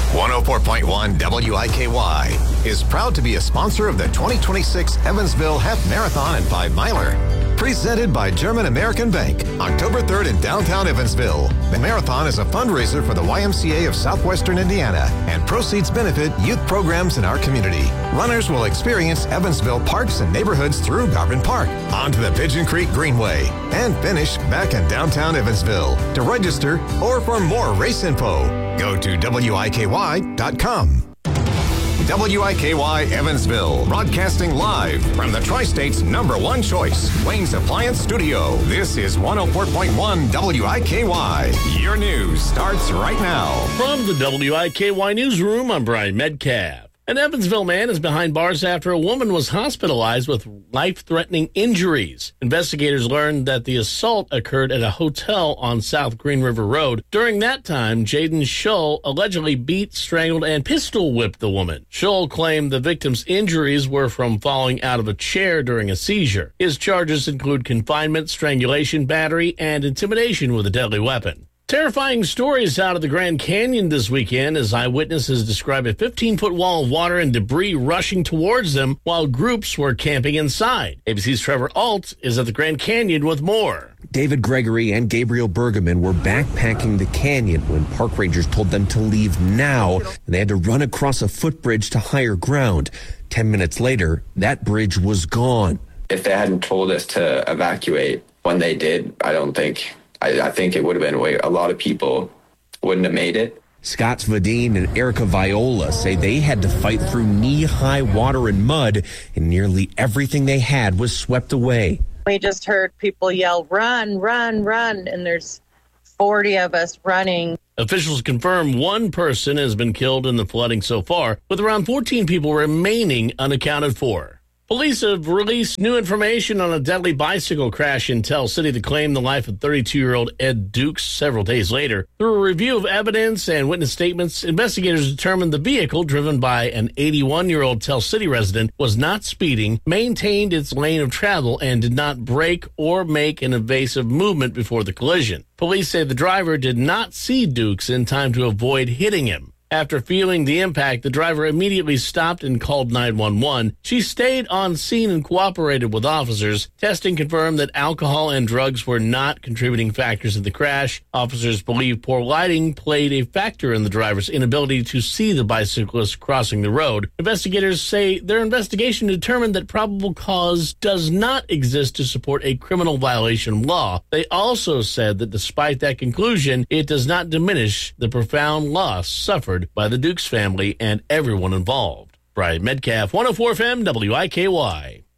104.1 WIKY is proud to be a sponsor of the 2026 Evansville Half Marathon and 5 Miler. Presented by German American Bank, October 3rd in downtown Evansville. The marathon is a fundraiser for the YMCA of Southwestern Indiana, and proceeds benefit youth programs in our community. Runners will experience Evansville parks and neighborhoods through Garvin Park, onto the Pigeon Creek Greenway, and finish back in downtown Evansville. To register or for more race info, go to WIKY.com. WIKY Evansville, broadcasting live from the Tri-State's #1 choice, Wayne's Appliance Studio. This is 104.1 WIKY. Your news starts right now. From the WIKY Newsroom, I'm Brian Metcalf. An Evansville man is behind bars after a woman was hospitalized with life-threatening injuries. Investigators learned that the assault occurred at a hotel on South Green River Road. During that time, Jaden Shull allegedly beat, strangled, and pistol-whipped the woman. Shull claimed the victim's injuries were from falling out of a chair during a seizure. His charges include confinement, strangulation, battery, and intimidation with a deadly weapon. Terrifying stories out of the Grand Canyon this weekend as eyewitnesses describe a 15-foot wall of water and debris rushing towards them while groups were camping inside. ABC's Trevor Alt is at the Grand Canyon with more. David Gregory and Gabriel Bergman were backpacking the canyon when park rangers told them to leave now, and they had to run across a footbridge to higher ground. 10 minutes later, that bridge was gone. If they hadn't told us to evacuate when they did, I think it would have been a lot of people wouldn't have made it. Scott Svadine and Erica Viola say they had to fight through knee-high water and mud, and nearly everything they had was swept away. We just heard people yell, "Run, run, run," and there's 40 of us running. Officials confirm one person has been killed in the flooding so far, with around 14 people remaining unaccounted for. Police have released new information on a deadly bicycle crash in Tell City that claimed the life of 32-year-old Ed Dukes several days later. Through a review of evidence and witness statements, investigators determined the vehicle, driven by an 81-year-old Tell City resident, was not speeding, maintained its lane of travel, and did not brake or make an evasive movement before the collision. Police say the driver did not see Dukes in time to avoid hitting him. After feeling the impact, the driver immediately stopped and called 911. She stayed on scene and cooperated with officers. Testing confirmed that alcohol and drugs were not contributing factors in the crash. Officers believe poor lighting played a factor in the driver's inability to see the bicyclist crossing the road. Investigators say their investigation determined that probable cause does not exist to support a criminal violation of law. They also said that despite that conclusion, it does not diminish the profound loss suffered by the Dukes family and everyone involved. Brian Metcalf, 104 FM, WIKY.